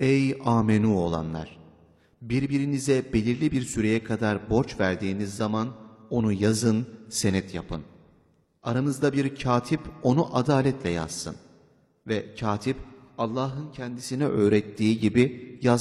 Ey amenu olanlar! Birbirinize belirli bir süreye kadar borç verdiğiniz zaman onu yazın, senet yapın. Aranızda bir katip onu adaletle yazsın. Ve katip Allah'ın kendisine öğrettiği gibi